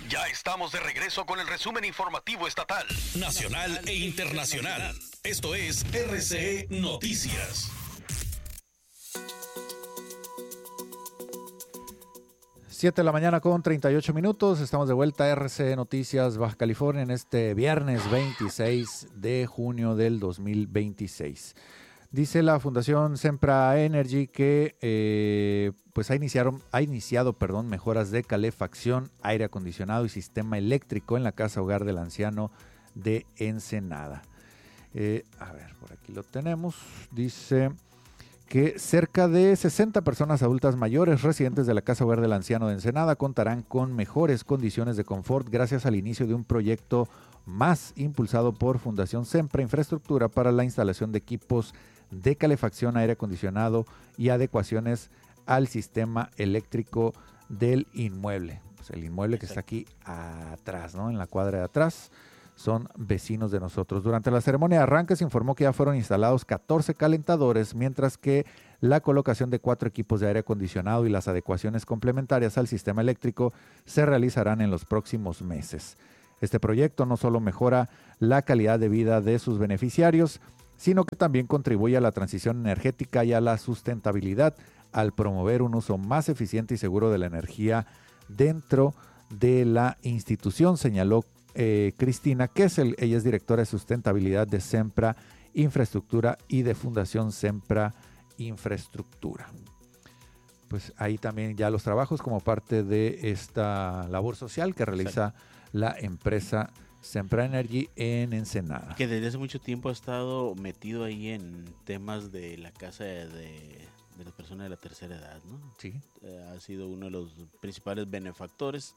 Ya estamos de regreso con el resumen informativo estatal, nacional e internacional. Esto es RCE Noticias. 7 de la mañana con 38 minutos. Estamos de vuelta a RCE Noticias Baja California en este viernes 26 de junio del 2026. Dice la Fundación Sempra Energy que pues ha iniciado mejoras de calefacción, aire acondicionado y sistema eléctrico en la casa hogar del anciano de Ensenada. A ver, por aquí lo tenemos. Dice que cerca de 60 personas adultas mayores residentes de la Casa Hogar del Anciano de Ensenada contarán con mejores condiciones de confort gracias al inicio de un proyecto más impulsado por Fundación Sempra Infraestructura para la instalación de equipos de calefacción, aire acondicionado y adecuaciones al sistema eléctrico del inmueble. Pues el inmueble que está aquí atrás, ¿no? En la cuadra de atrás. Son vecinos de nosotros. Durante la ceremonia de arranque se informó que ya fueron instalados 14 calentadores, mientras que la colocación de 4 equipos de aire acondicionado y las adecuaciones complementarias al sistema eléctrico se realizarán en los próximos meses. Este proyecto no solo mejora la calidad de vida de sus beneficiarios, sino que también contribuye a la transición energética y a la sustentabilidad al promover un uso más eficiente y seguro de la energía dentro de la institución, señaló Cristina Kessel. Ella es directora de sustentabilidad de Sempra Infraestructura y de Fundación Sempra Infraestructura. Pues ahí también ya los trabajos como parte de esta labor social que realiza la empresa Sempra Energy en Ensenada. Que desde hace mucho tiempo ha estado metido ahí en temas de la casa de las personas de la tercera edad, ¿no? Sí. Ha sido uno de los principales benefactores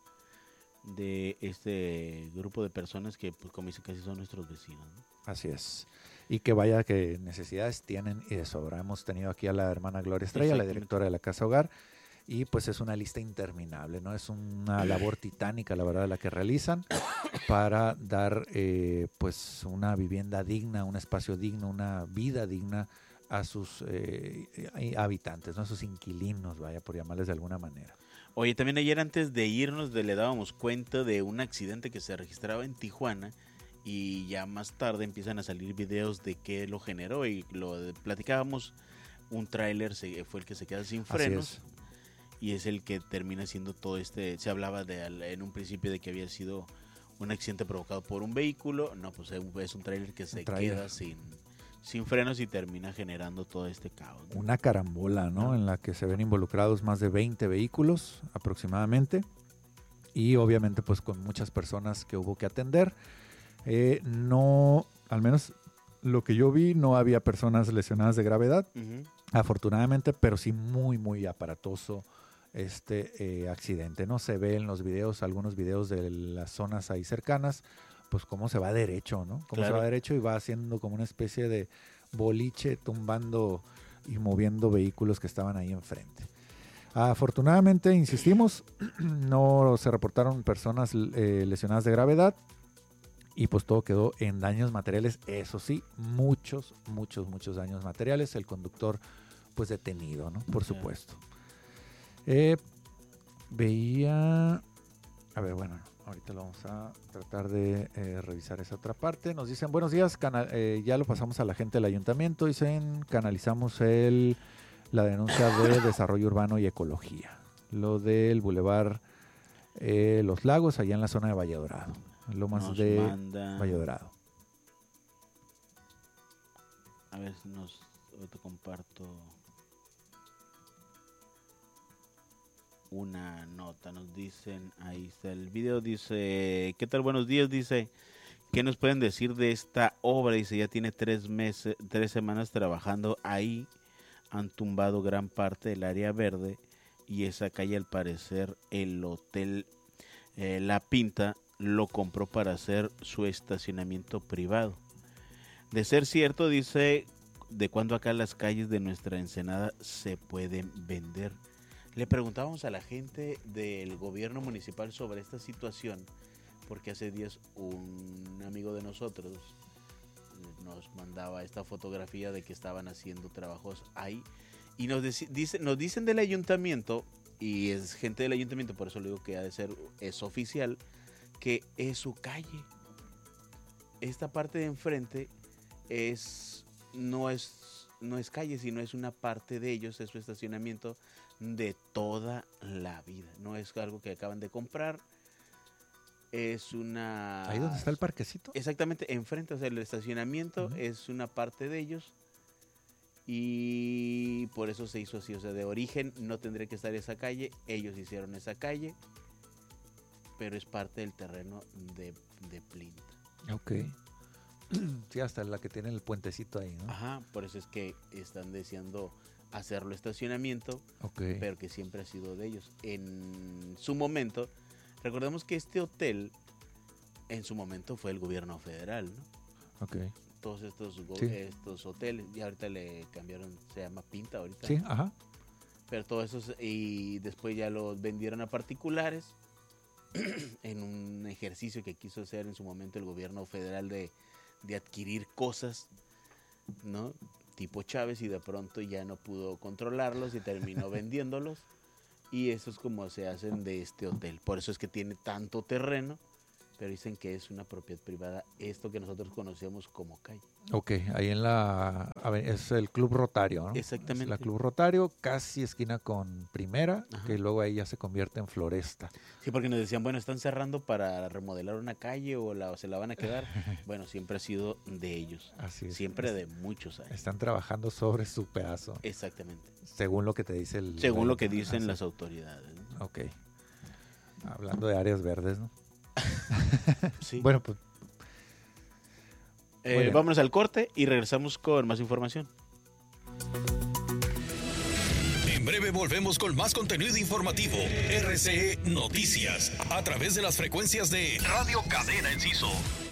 de este grupo de personas que, pues, como dicen, casi son nuestros vecinos, ¿no? Así es. Y que vaya que necesidades tienen y de sobra. Hemos tenido aquí a la hermana Gloria Estrella, la directora de la Casa Hogar, y pues es una lista interminable, ¿no? Es una labor titánica, la verdad, la que realizan para dar pues una vivienda digna, un espacio digno, una vida digna a sus habitantes, ¿no? A sus inquilinos, vaya, por llamarles de alguna manera. Oye, también ayer antes de irnos le dábamos cuenta de un accidente que se registraba en Tijuana y ya más tarde empiezan a salir videos de qué lo generó y lo platicábamos. Un tráiler fue el que se queda sin frenos y es el que termina siendo todo este. Se hablaba en un principio de que había sido un accidente provocado por un vehículo. No, pues es un tráiler que se queda sin frenos y termina generando todo este caos, ¿no? Una carambola, ¿no? En la que se ven involucrados más de 20 vehículos aproximadamente y obviamente pues con muchas personas que hubo que atender. No, al menos lo que yo vi, no había personas lesionadas de gravedad, afortunadamente, pero sí muy, muy aparatoso este accidente, ¿no? Se ve en los videos, algunos videos de las zonas ahí cercanas, pues cómo se va derecho, ¿no? Cómo se va derecho y va haciendo como una especie de boliche, tumbando y moviendo vehículos que estaban ahí enfrente. Afortunadamente, insistimos, no se reportaron personas lesionadas de gravedad y pues todo quedó en daños materiales, eso sí, muchos daños materiales. El conductor pues detenido, ¿no? Por supuesto. Veía, a ver, bueno, ahorita lo vamos a tratar de revisar esa otra parte. Nos dicen, buenos días, ya lo pasamos a la gente del ayuntamiento. Dicen, canalizamos la denuncia de desarrollo urbano y ecología. Lo del bulevar Los Lagos, allá en la zona de Valle Dorado. Lomas de Valle Dorado. A ver si te comparto una nota. Nos dicen, ahí está el video, dice, ¿qué tal? Buenos días, dice, ¿qué nos pueden decir de esta obra? Dice, ya tiene 3 semanas trabajando ahí, han tumbado gran parte del área verde y esa calle, al parecer el hotel La Pinta lo compró para hacer su estacionamiento privado. De ser cierto, dice, ¿de cuándo acá las calles de nuestra Ensenada se pueden vender? Le preguntábamos a la gente del gobierno municipal sobre esta situación, porque hace días un amigo de nosotros nos mandaba esta fotografía de que estaban haciendo trabajos ahí y nos dicen del ayuntamiento y es gente del ayuntamiento, por eso le digo que ha de ser, es oficial, que es su calle. Esta parte de enfrente no es calle, sino es una parte de ellos, es su estacionamiento de toda la vida. No es algo que acaban de comprar. Es una... ¿Ahí donde está el parquecito? Exactamente, enfrente, o sea, el estacionamiento es una parte de ellos y por eso se hizo así, o sea, de origen no tendría que estar esa calle, ellos hicieron esa calle, pero es parte del terreno de Plinta. Ok. Sí, hasta la que tiene el puentecito ahí, ¿no? Ajá, por eso es que están deseando hacerlo estacionamiento, pero que siempre ha sido de ellos. En su momento... Recordemos que este hotel, en su momento, fue el gobierno federal, ¿no? Ok. Todos estos hoteles, y ahorita le cambiaron, se llama Pinta ahorita. Sí, ajá. Pero todo eso, y después ya los vendieron a particulares, en un ejercicio que quiso hacer en su momento el gobierno federal de adquirir cosas, ¿no? Tipo Chávez, y de pronto ya no pudo controlarlos y terminó vendiéndolos. Y eso es como se hacen de este hotel. Por eso es que tiene tanto terreno, pero dicen que es una propiedad privada, esto que nosotros conocemos como calle. Ok, ahí es el Club Rotario, ¿no? Exactamente. Es la Club Rotario, casi esquina con Primera, ajá, que luego ahí ya se convierte en Floresta. Sí, porque nos decían, bueno, están cerrando para remodelar una calle o se la van a quedar. Bueno, siempre ha sido de ellos. Así es. Siempre de muchos años. Están trabajando sobre su pedazo. Exactamente. Según lo que te dice Según lo que dicen las autoridades, ¿no? Ok. Hablando de áreas verdes, ¿no? Sí. Bueno, pues. Vámonos al corte y regresamos con más información. En breve volvemos con más contenido informativo. RCE Noticias, a través de las frecuencias de Radio Cadena Enciso.